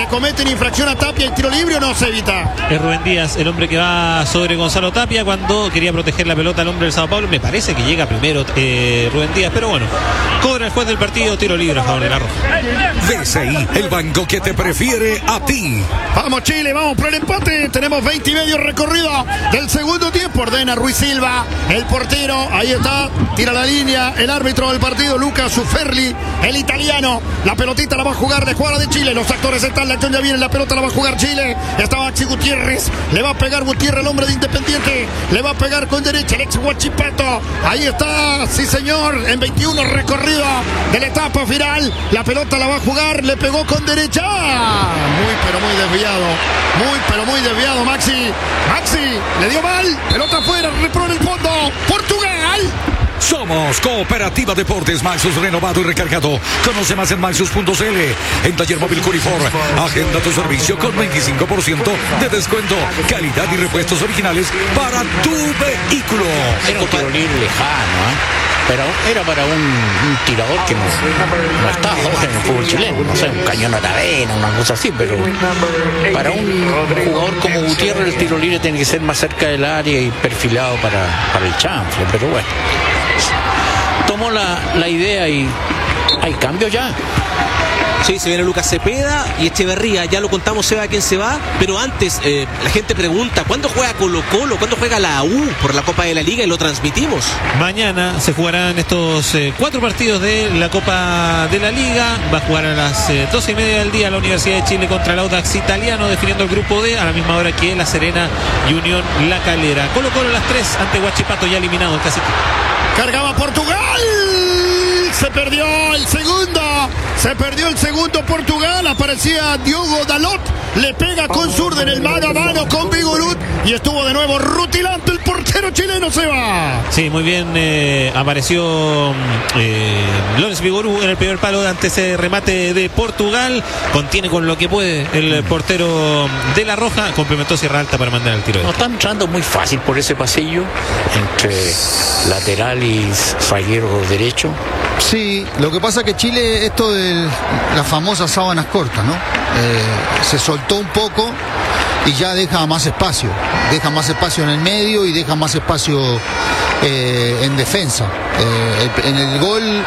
y tiro libre o no se evita. Es Rubén Díaz, el hombre que va sobre Gonzalo Tapia cuando quería proteger la pelota al hombre del Sao Paulo. Me parece que llega primero Rubén Díaz, pero bueno, cobra el juez del partido, tiro libre a favor de la Roja. BCI, el banco que te prefiere a ti. Vamos Chile, vamos por el empate. Tenemos 20,5 recorrido del segundo tiempo. Ordena Ruiz Silva, el portero, ahí está, tira la línea el árbitro del partido, Luca Suferli, el italiano. La pelotita la va a jugar de Juara de Chile. Los actores están, la acción ya viene, la pelota la va a jugar Chile. Está Maxi Gutiérrez. Le va a pegar Gutiérrez, el hombre de Independiente. Le va a pegar con derecha el ex Huachipato. Ahí está, sí señor, en 21 recorrido de la etapa final. La pelota la va a jugar, le pegó con derecha. Muy pero muy desviado. Muy pero muy desviado Maxi. Maxi, le dio mal. Pelota afuera, repro en el fondo. Portugal. Somos Cooperativa Deportes Maxus, renovado y recargado. Conoce más en maxus.cl. En Taller Móvil Curifor, agenda tu servicio con 25% de descuento. Calidad y repuestos originales para tu vehículo. Era un tiro libre lejano, pero era para un tirador que no está ahora en el fútbol chileno. No sé, un cañón a Tavena, una cosa así, pero para un jugador como Gutiérrez el tiro libre tiene que ser más cerca del área y perfilado para el chanfle, pero bueno. Tomó la idea y hay cambio ya. Sí, se viene Lucas Cepeda y Echeverría, ya lo contamos, Seba, quién se va, pero antes la gente pregunta, ¿cuándo juega Colo-Colo? ¿Cuándo juega la U por la Copa de la Liga? Y lo transmitimos. Mañana se jugarán estos 4 partidos de la Copa de la Liga. Va a jugar a las 12:30 del día la Universidad de Chile contra el Audax Italiano, definiendo el grupo D, a la misma hora que La Serena y Unión La Calera. Colo-Colo a las 3 ante Huachipato, ya eliminado el cacique. Cargaba Portugal. Se perdió el segundo. Se perdió el segundo Portugal. Aparecía Diogo Dalot. Le pega con zurda en el mano a mano con Vigorut. Y estuvo de nuevo rutilante el portero chileno, se va. Sí, muy bien. Apareció Lorenz Vigorut en el primer palo ante ese remate de Portugal. Contiene con lo que puede el portero de La Roja. Complementó Sierra Alta para mandar el tiro. No, están entrando muy fácil por ese pasillo entre lateral y zaguero derecho. Sí, lo que pasa que Chile, esto de las famosas sábanas cortas, ¿no? Se soltó un poco y ya deja más espacio en el medio y deja más espacio en defensa. En el gol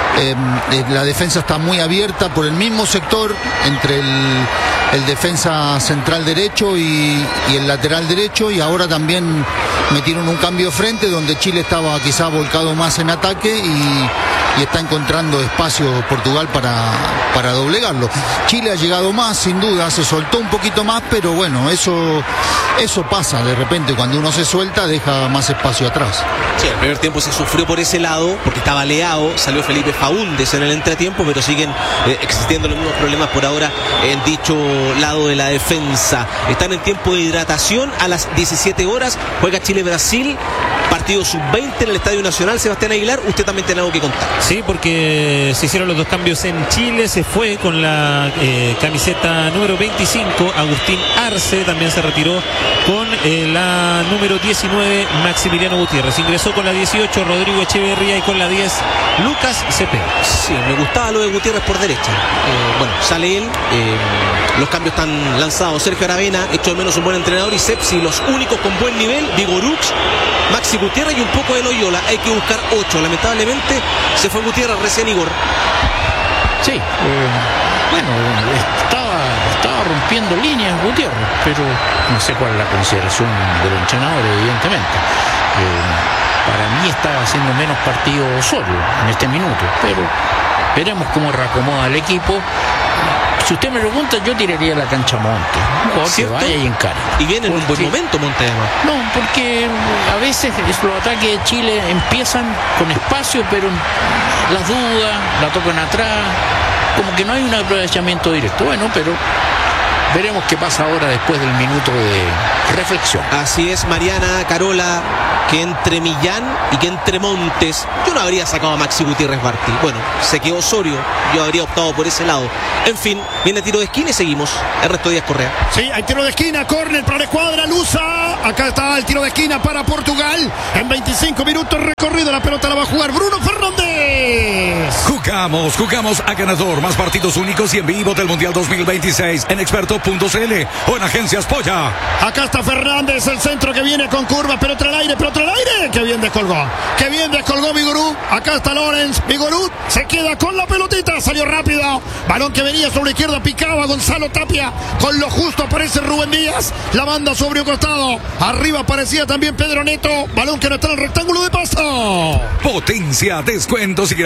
la defensa está muy abierta por el mismo sector entre el defensa central derecho y el lateral derecho, y ahora también metieron un cambio de frente donde Chile estaba quizá volcado más en ataque y está encontrando espacio Portugal para doblegarlo. Chile ha llegado más, sin duda, se soltó un poquito más, pero bueno, eso pasa de repente, cuando uno se suelta deja más espacio atrás. Sí, el primer tiempo se sufrió por ese lado, porque estaba Leao, salió Felipe Faúndez en el entretiempo, pero siguen existiendo los mismos problemas por ahora en dicho lado de la defensa. Están en tiempo de hidratación a las 17 horas, juega Chile-Brasil, partido sub-20 en el Estadio Nacional. Sebastián Aguilar, usted también tiene algo que contar. Sí, porque se hicieron los 2 cambios en Chile. Se fue con la camiseta número 25 Agustín Arce, también se retiró con la número 19 Maximiliano Gutiérrez. Ingresó con la 18 Rodrigo Echeverría y con la 10 Lucas Cepeda. Sí, me gustaba lo de Gutiérrez por derecha. Bueno, sale él. Los cambios están lanzados. Sergio Aravena, hecho de menos un buen entrenador, y Sepsi, los únicos con buen nivel. Vigorux, Maxi Gutiérrez y un poco de Loyola. Hay que buscar 8. Lamentablemente se fue Gutiérrez recién, Igor. Sí, bueno, estaba rompiendo líneas Gutiérrez, pero no sé cuál es la consideración del entrenador, evidentemente. Para mí estaba haciendo menos partido Osorio en este minuto, pero veremos cómo reacomoda el equipo. Si usted me pregunta, yo tiraría la cancha a Monte. Un jugador que vaya y encara. Y viene en un buen momento Monte, además. No, porque a veces los ataques de Chile empiezan con espacio, pero las dudas, la tocan atrás, como que no hay un aprovechamiento directo. Bueno, pero veremos qué pasa ahora después del minuto de reflexión. Así es, Mariana Carola, que entre Millán y que entre Montes, yo no habría sacado a Maxi Gutiérrez Barti. Bueno, se quedó Osorio, yo habría optado por ese lado. En fin, viene tiro de esquina y seguimos. Ernesto Díaz Correa. Sí, hay tiro de esquina, córner para la escuadra lusa. Acá está el tiro de esquina para Portugal. En 25 minutos recorrido, la pelota la va a jugar Bruno Fernández. Jugamos a ganador. Más partidos únicos y en vivo del Mundial 2026 en experto.cl o en Agencias Polla. Acá está Fernández, el centro que viene con curva, pelota al aire. Qué bien descolgó Vigorut. Acá está Lorenz. Vigorut se queda con la pelotita, salió rápido. Balón que venía sobre la izquierda, picaba Gonzalo Tapia. Con lo justo aparece Rubén Díaz. La banda sobre un costado. Arriba aparecía también Pedro Neto. Balón que no está en el rectángulo de paso. Potencia, descuentos y grandes resultados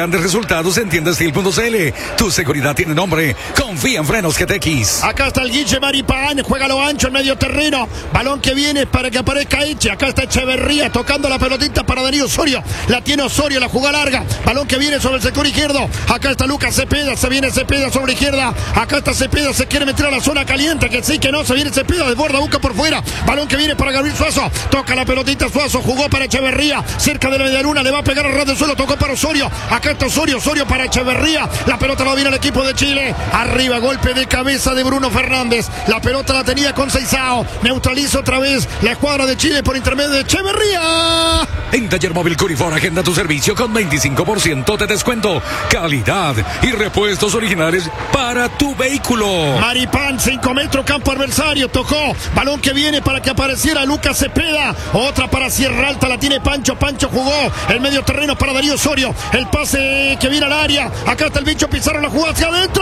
resultados en tiendastil.cl. Tu seguridad tiene nombre. Confía en Frenos GTX. Acá está el Guille Maripán, juega lo ancho en medio terreno. Balón que viene para que aparezca Eche. Acá está Echeverría tocando la pelotita para Darío Osorio. La tiene Osorio, la jugada larga. Balón que viene sobre el sector izquierdo. Acá está Lucas Cepeda, se viene Cepeda sobre la izquierda. Acá está Cepeda, se quiere meter a la zona caliente. Que sí, que no, se viene Cepeda, desborda, busca por fuera. Balón que viene para Gabriel Suazo. Toca la pelotita Suazo, jugó para Echeverría. Cerca de la media luna, le va a pegar al ras del suelo. Tocó para Osorio. Acá está Osorio, Osorio para Echeverría. La pelota la viene el equipo de Chile. Arriba, golpe de cabeza de Bruno Fernández. La pelota la tenía con Seizao. Neutraliza otra vez la escuadra de Chile por intermedio de Echeverría. En Taller Móvil Curifor agenda tu servicio con 25% de descuento, calidad y repuestos originales para tu vehículo. Maripán, 5 metros, campo adversario, tocó, balón que viene para que apareciera Lucas Cepeda, otra para Sierra Alta, la tiene Pancho, Pancho jugó el medio terreno para Darío Osorio, el pase que viene al área, acá está el bicho Pizarro, la jugada hacia adentro,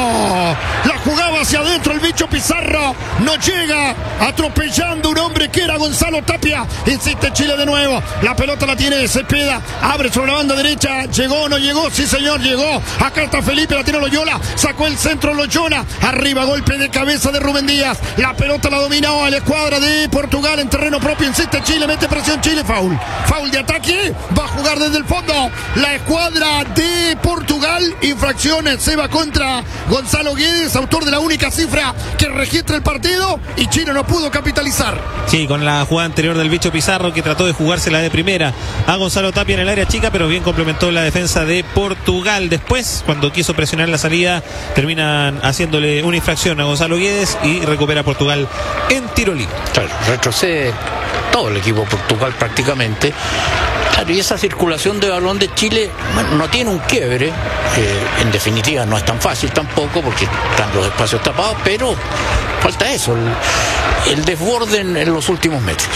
la jugaba hacia adentro el bicho Pizarro, no llega, atropellando un hombre que era Gonzalo Tapia, insiste Chile de nuevo, la pelota la tiene Cepeda, abre sobre la banda derecha, llegó o no llegó, sí señor, llegó, acá está Felipe, la tiene Loyola, sacó el centro Loyola, arriba golpe de cabeza de Rubén Díaz, la pelota la dominó a la escuadra de Portugal en terreno propio, insiste Chile, mete presión Chile, foul de ataque, va a jugar desde el fondo, la escuadra de Portugal, infracciones, se va contra Gonzalo Guedes, autor de la única cifra que registra el partido y Chile no pudo capitalizar. Sí, con la jugada anterior del bicho Pizarro que trató de jugársela de primera a Gonzalo Tapia en el área chica, pero bien complementó la defensa de Portugal. Después, cuando quiso presionar la salida, terminan haciéndole una infracción a Gonzalo Guedes y recupera Portugal en tiro libre. Claro, retrocede todo el equipo de Portugal prácticamente. Claro, y esa circulación de balón de Chile, bueno, no tiene un quiebre, en definitiva no es tan fácil tampoco porque están los espacios tapados, pero falta eso, el desborde en los últimos metros.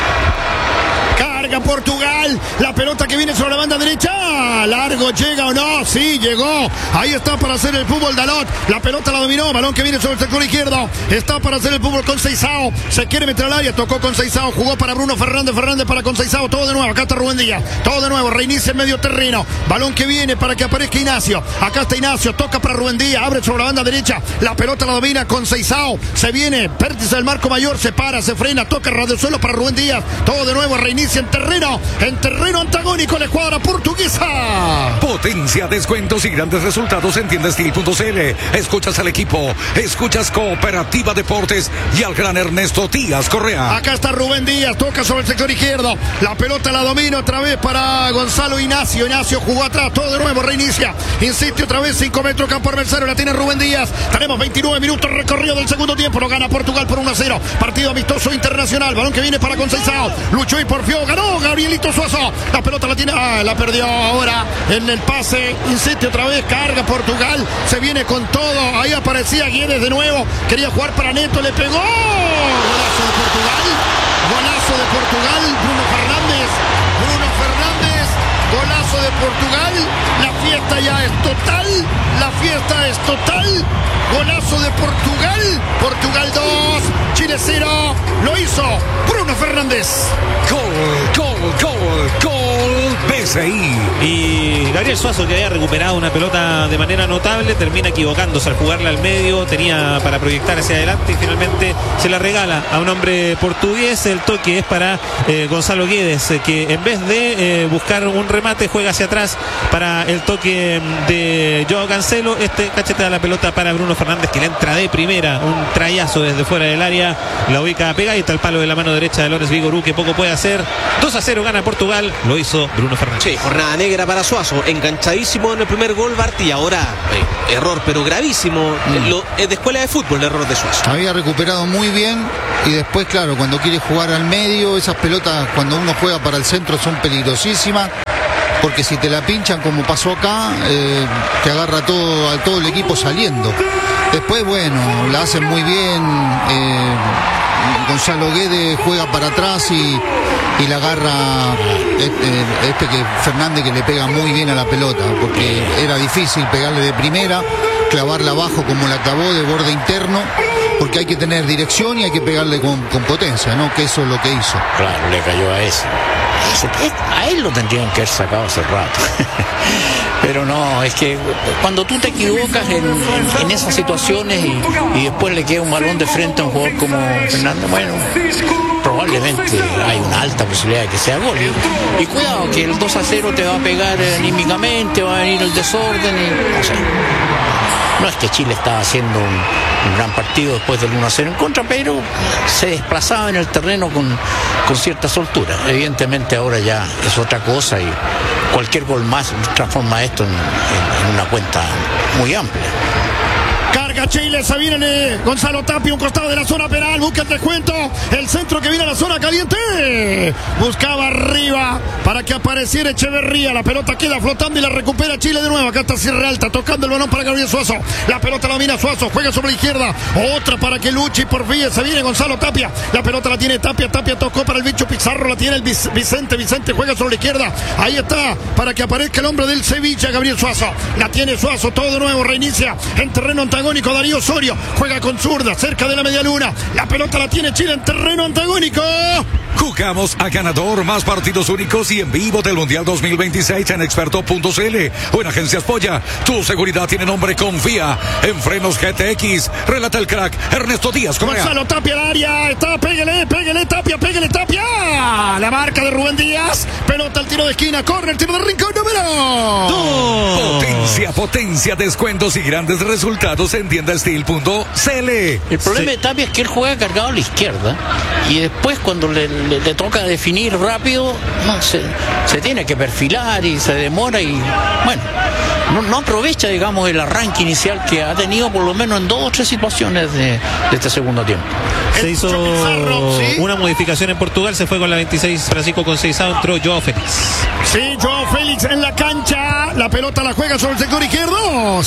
Carga Portugal, la pelota que viene sobre la banda derecha, largo, llega o no, sí, llegó, ahí está para hacer el fútbol Dalot, la pelota la dominó, balón que viene sobre el sector izquierdo, está para hacer el fútbol con Seizao, se quiere meter al área, tocó con Seizao, jugó para Bruno Fernández, Fernández para con Seizao, todo de nuevo, acá está Rubén Díaz, todo de nuevo, reinicia el medio terreno, balón que viene para que aparezca Ignacio, acá está Ignacio, toca para Rubén Díaz, abre sobre la banda derecha, la pelota la domina con Seizao, se viene, vértice del marco mayor, se para, se frena, toca ras del suelo para Rubén Díaz, todo de nuevo, reinicia en terreno antagónico la escuadra portuguesa. Potencia, descuentos y grandes resultados en tiendastil.cl. Escuchas al equipo, escuchas Cooperativa Deportes y al gran Ernesto Díaz Correa. Acá está Rubén Díaz, toca sobre el sector izquierdo, la pelota la domina otra vez para Gonzalo Ignacio, Ignacio jugó atrás, todo de nuevo, reinicia, insiste otra vez, 5 metros campo adversario, la tiene Rubén Díaz, tenemos 29 minutos recorrido del segundo tiempo, lo gana Portugal por 1-0, partido amistoso internacional, balón que viene para Conceição, luchó y porfió, ganó Gabrielito Suazo, la pelota la tiene, la perdió ahora en el pase, insiste otra vez, carga Portugal, se viene con todo, ahí aparecía Guedes de nuevo, quería jugar para Neto, le pegó, golazo de Portugal, Bruno Fernández, golazo de Portugal, la fiesta ya es total, golazo de Portugal 2, Chile 0, lo hizo Bruno Fernández. Gol, BCI. Y Gabriel Suazo, que había recuperado una pelota de manera notable, termina equivocándose al jugarla al medio, tenía para proyectar hacia adelante y finalmente se la regala a un hombre portugués. El toque es para Gonzalo Guedes, que en vez de buscar un remate juega hacia atrás para el toque de Joao Cancelo. Cachetea la pelota para Bruno Fernández, que le entra de primera, un trayazo desde fuera del área, la ubica pegadita al palo de la mano derecha de Lorenz Vigorú, que poco puede hacer. 2-0 gana Portugal, lo hizo Bruno Fernández. Sí, jornada negra para Suazo, enganchadísimo en el primer gol Barty, y ahora error pero gravísimo, es de escuela de fútbol el error de Suazo. Había recuperado muy bien y después, claro, cuando quiere jugar al medio, esas pelotas cuando uno juega para el centro son peligrosísimas, porque si te la pinchan como pasó acá, te agarra a todo el equipo saliendo. Después, bueno, la hacen muy bien, Gonzalo Guedes juega para atrás y la agarra que Fernández, que le pega muy bien a la pelota, porque era difícil pegarle de primera, clavarla abajo como la clavó de borde interno, porque hay que tener dirección y hay que pegarle con potencia, ¿no? Que eso es lo que hizo. Claro, le cayó a ese. A él lo tendrían que haber sacado hace rato. Pero no, es que cuando tú te equivocas en esas situaciones y después le queda un balón de frente a un jugador como Fernández, bueno, probablemente hay una alta posibilidad de que sea gol. Y cuidado, que el 2-0 te va a pegar anímicamente, va a venir el desorden y no sé. No es que Chile estaba haciendo un gran partido después del 1-0 en contra, pero se desplazaba en el terreno con cierta soltura. Evidentemente ahora ya es otra cosa y cualquier gol más transforma esto en una cuenta muy amplia. Carga Chile, se viene Gonzalo Tapia, un costado de la zona penal, busca el descuento, el centro que viene a la zona caliente, buscaba arriba para que apareciera Echeverría, la pelota queda flotando y la recupera Chile de nuevo, acá está Sierra Alta, tocando el balón para Gabriel Suazo, la pelota la domina Suazo, juega sobre la izquierda, otra para que luche y por fin se viene Gonzalo Tapia, la pelota la tiene Tapia tocó para el bicho Pizarro, la tiene el Vicente juega sobre la izquierda, ahí está, para que aparezca el hombre del Sevilla, Gabriel Suazo, la tiene Suazo, todo de nuevo, reinicia en terreno antagónico, Darío Osorio juega con zurda cerca de la media luna, la pelota la tiene Chile en terreno antagónico. Jugamos a ganador, más partidos únicos y en vivo del Mundial 2026 en experto.cl o en Agencias Polla. Tu seguridad tiene nombre, confía en Frenos GTX. Relata el crack Ernesto Díaz Correa. Gonzalo Tapia al área, está, pégale Tapia. La marca de Rubén Díaz, pelota al tiro de esquina, corre el tiro de rincón número 2. Potencia, descuentos y grandes resultados en tiendastil.cl. El problema de Tapia es que él juega cargado a la izquierda y después cuando le toca definir rápido, no, se tiene que perfilar y se demora y bueno, no aprovecha, digamos, el arranque inicial que ha tenido por lo menos en 2 o 3 situaciones de este segundo tiempo. Se hizo una modificación en Portugal, se fue con la 26 Francisco Conceição, entró Joao Félix. Sí, Joao Félix en la cancha, la pelota la juega sobre el sector izquierdo,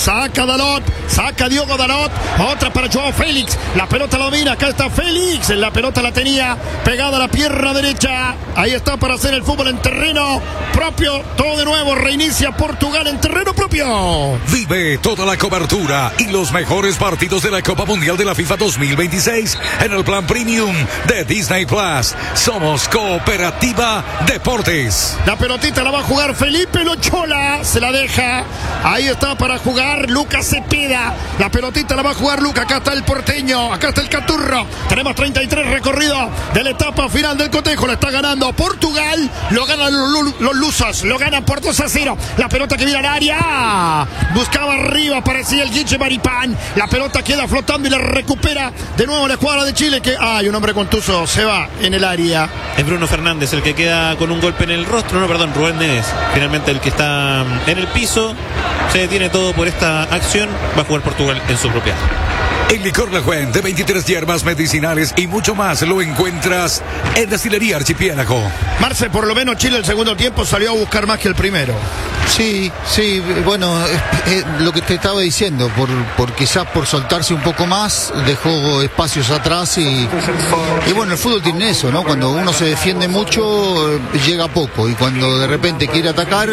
saca Diogo Dalot, otra para Joao Félix, la pelota la domina, acá está Félix, la pelota la tenía pegada a la pierna derecha, ahí está para hacer el fútbol en terreno propio, todo de nuevo, reinicia Portugal en terreno propio. Vive toda la cobertura y los mejores partidos de la Copa Mundial de la FIFA 2026 en el plan premium de Disney Plus. Somos Cooperativa Deportes. La pelotita la va a jugar Felipe Lochola, se la deja, ahí está para jugar Lucas Cepeda, la pelotita la va a jugar Lucas, acá está el porteño, acá está el Caturro, tenemos 33 recorridos de la etapa final del cotejo, la está ganando Portugal, lo ganan los lusos, lo ganan por 2-0, la pelota que viene al área, buscaba arriba, parecía el Guiche Maripán, la pelota queda flotando y la recupera de nuevo la escuadra de Chile, que hay un hombre contuso, se va en el área. Es Bruno Fernández el que queda con un golpe en el rostro, Rubén Neves, finalmente el que está en el piso, se detiene todo por esta acción, va a jugar Portugal en su propia. El licor La Juan de 23 hierbas medicinales y mucho más lo encuentras en Destilería Archipiélago. Marce, por lo menos Chile el segundo tiempo salió a buscar más que el primero. Sí, bueno, lo que te estaba diciendo, por quizás por soltarse un poco más, dejó espacios atrás y bueno, el fútbol tiene eso, ¿no? Cuando uno se defiende mucho, llega poco y cuando de repente quiere atacar,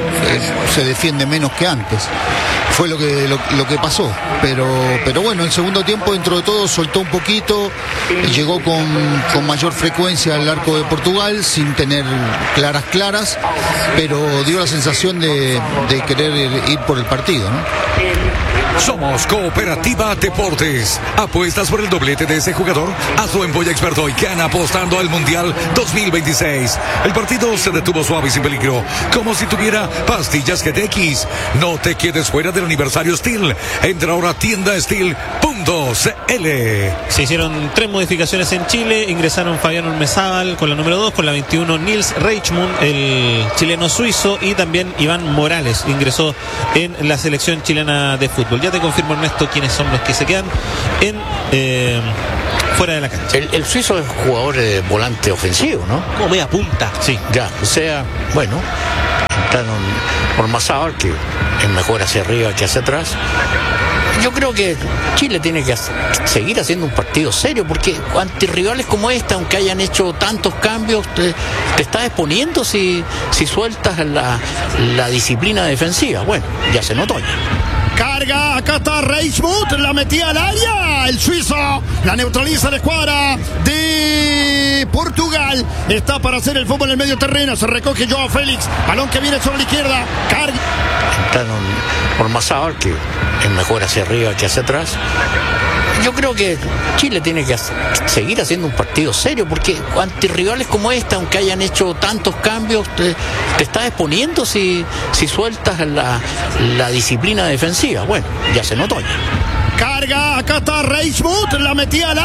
se defiende menos que antes. Fue lo que pasó, pero bueno, el segundo tiempo dentro de todo soltó un poquito, llegó con mayor frecuencia al arco de Portugal sin tener claras, pero dio la sensación de querer ir por el partido, ¿no? Somos Cooperativa Deportes. ¿Apuestas por el doblete de ese jugador? Hazlo en Polla Experto y gana apostando al Mundial 2026. El partido se detuvo suave y sin peligro, como si tuviera pastillas GTX. No te quedes fuera del aniversario Steel. Entra ahora a tiendastil.cl. Se hicieron 3 modificaciones en Chile. Ingresaron Fabián Ormezábal con la número 2, con la 21 Nils Reichmund, el chileno suizo, y también Iván Morales ingresó en la selección chilena de fútbol. Ya te confirmo, Ernesto, quiénes son los que se quedan fuera de la cancha. El suizo es jugador de volante ofensivo, ¿no? Como media punta. Sí, ya, o sea, bueno, entraron Ormazábal, que es mejor hacia arriba que hacia atrás. Yo creo que Chile tiene que seguir haciendo un partido serio, porque ante rivales como esta, aunque hayan hecho tantos cambios, te estás exponiendo si sueltas la disciplina defensiva. Bueno, ya se notó ya. Carga, acá está Reichmuth, la metía al área, el suizo, la neutraliza la escuadra de Portugal está para hacer el fútbol en el medio terreno. Se recoge Joao Félix. Balón que viene sobre la izquierda. Carga. Entraron Ormazábal, que es mejor hacia arriba que hacia atrás. Yo creo que Chile tiene que seguir haciendo un partido serio, porque ante rivales como esta, aunque hayan hecho tantos cambios, te estás exponiendo si sueltas la disciplina defensiva. Bueno, ya se notó ya. Carga, acá está Reismuth, la metía al